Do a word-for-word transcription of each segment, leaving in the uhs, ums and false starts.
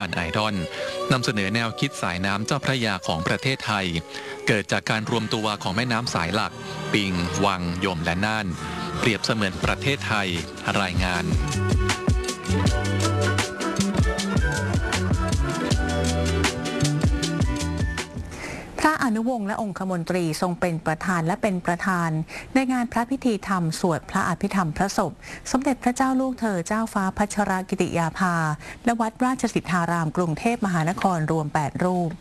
อันไอดอลนำเสนอแนวคิดสายน้ำเจ้าพระยาของประเทศไทยเกิดจากการรวมตัวของแม่น้ำสายหลักปิงวังยมและน่านเปรียบเสมือนประเทศไทยรายงานพระอนุวงศ์และองคมนตรีทรงเป็นประธานและเป็นประธานในงานพระพิธีธรรมสวดพระอภิธรรมพระศพสมเด็จพระเจ้าลูกเธอเจ้าฟ้าพัชรกิติยาภาและวัดราชสิทธารามกรุงเทพมหานครรวมแปดรูป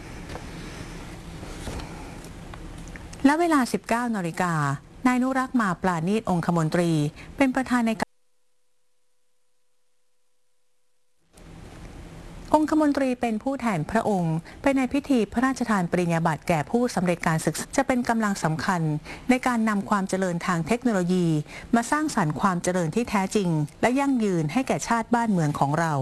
และเวลา สิบเก้า นาฬิกานายนุรักษ์มาปราณีตองคมนตรีเป็นประธานในองคมนตรีเป็นผู้แทนพระองค์ไปในพิธีพระราชทานปริญญาบัตรแก่ผู้สำเร็จการศึกษาจะเป็นกำลังสำคัญในการนำความเจริญทางเทคโนโลยีมาสร้างสรรค์ความเจริญที่แท้จริงและยั่งยืนให้แก่ชาติบ้านเมืองของเรา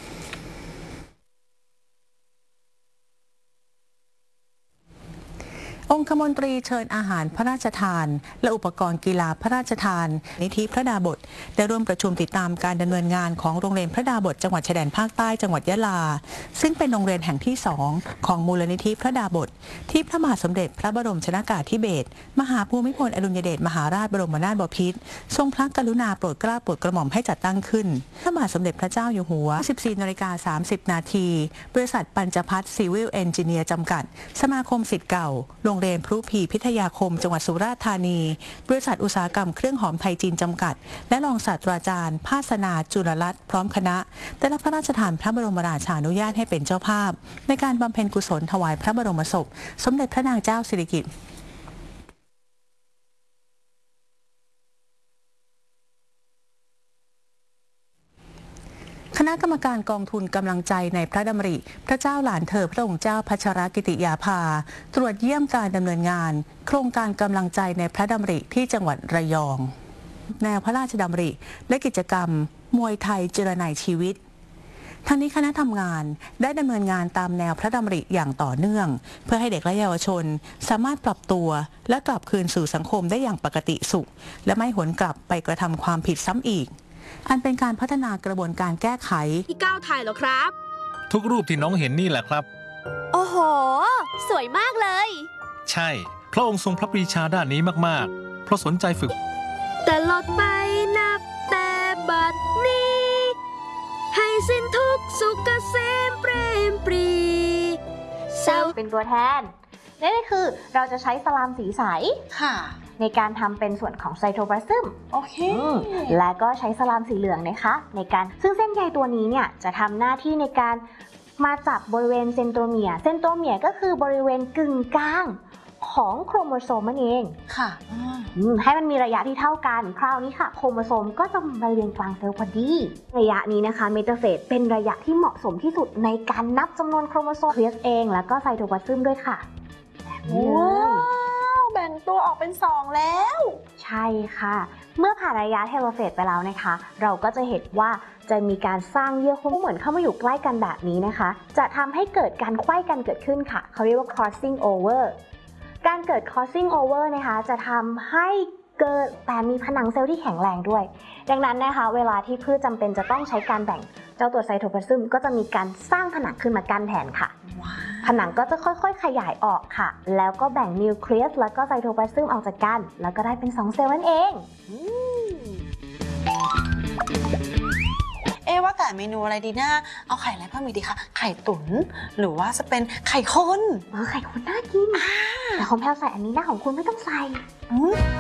องคมนตรีเชิญอาหารพระราชทานและอุปกรณ์กีฬาพระราชทานนิธิพระดาบสได้ร่วมประชุมติดตามการดำเนินงานของโรงเรียนพระดาบสจังหวัดชายแดนภาคใต้จังหวัดยะลาซึ่งเป็นโรงเรียนแห่งที่สองของมูลนิธิพระดาบสที่พระมหาสมเด็จพระบรมชนกาธิเบศรมหาภูมิพลอดุลยเดชมหาราชบรมนาถบพิตรทรงพระกรุณาโปรดเกล้าโปรดกระหม่อมให้จัดตั้งขึ้นพระมหาสมเด็จพระเจ้าอยู่หัว สิบสี่ นาฬิกา สามสิบ นาทีบริษัทปัญจพัฒน์ซีวิลเอนจิเนียร์จำกัดสมาคมศิษย์เก่าโรงเรียนพรุพีพิทยาคมจังหวัดสุราษฎร์ธานีบริษัทอุตสาหกรรมเครื่องหอมไทยจีนจำกัดและรองศาสตราจารย์ภาสนาจุลรัตน์พร้อมคณะได้รับพระราชทานพระบรมราชานุญาตให้เป็นเจ้าภาพในการบำเพ็ญกุศลถวายพระบรมศพสมเด็จพระนางเจ้าสิริกิติ์คณะกรรมการกองทุนกำลังใจในพระดำริพระเจ้าหลานเธอพระองค์เจ้าพัชรกิติยาภาตรวจเยี่ยมการดำเนินงานโครงการกำลังใจในพระดำริที่จังหวัดระยองแนวพระราชดำริและกิจกรรมมวยไทยเจรไนชีวิตทั้งนี้คณะทำงานได้ดำเนินงานตามแนวพระดำริอย่างต่อเนื่องเพื่อให้เด็กและเยาวชนสามารถปรับตัวและกลับคืนสู่สังคมได้อย่างปกติสุขและไม่หวนกลับไปกระทำความผิดซ้ำอีกอันเป็นการพัฒนากระบวนการแก้ไขที่ก้าวถ่ายเหรอครับทุกรูปที่น้องเห็นนี่แหละครับโอ้โหสวยมากเลยใช่พระองค์ทรงพระปรีชาด้านนี้มากๆเพราะสนใจฝึกแต่ลดไปนับแต่บัดนี้ให้สิ้นทุกสุขเกษมเปรมปรีเซลเป็นตัวแทนนั่นก็คือเราจะใช้สลามสีใสค่ะในการทำเป็นส่วนของไซโทพลาซึมโอเคและก็ใช้สลามสีเหลืองนะคะในการซึ่งเส้นใยตัวนี้เนี่ยจะทำหน้าที่ในการมาจับบริเวณเซนโทรเมียร์เซนโทรเมียร์ก็คือบริเวณกึ่งกลางของโครโมโซมนั่นเองค่ะให้มันมีระยะที่เท่ากันคราวนี้ค่ะโครโมโซมก็จะมาเรียงกลางเซลล์พอดีระยะนี้นะคะเมตาเฟสเป็นระยะที่เหมาะสมที่สุดในการนับจำนวนโครโมโซมเองแล้วก็ไซโทพลาซึมด้วยค่ะว้าวแบ่งตัวออกเป็นสองแล้วใช่ค่ะเมื่อผ่านระยะเทโลเฟสไปแล้วนะคะเราก็จะเห็นว่าจะมีการสร้างเยื่อหุ้มเหมือนเข้ามาอยู่ใกล้กันแบบนี้นะคะจะทำให้เกิดการไขว้กันเกิดขึ้นค่ะเขาเรียกว่า crossing over การเกิด crossing over นะคะจะทำให้เกิดแต่มีผนังเซลล์ที่แข็งแรงด้วยดังนั้นนะคะเวลาที่พืชจำเป็นจะต้องใช้การแบ่งเจ้าตัวไซโทพลาซึมก็จะมีการสร้างผนังขึ้นมากั้นแทนค่ะผนังก็จะค่อยๆขยายออกค่ะแล้วก็แบ่งนิวเคลียสแล้วก็ไซโทพลาซึมออกจากกันแล้วก็ได้เป็นสองเซลล์นั่นเองเอ๊ะว่าแต่เมนูอะไรดีนะเอาไข่อะไรเพิ่มอีกดีคะไข่ตุ๋นหรือว่าจะเป็นไข่ข้นเออไข่ข้นน่ากินแต่ของแพลวใส่อันนี้นะของคุณไม่ต้องใส่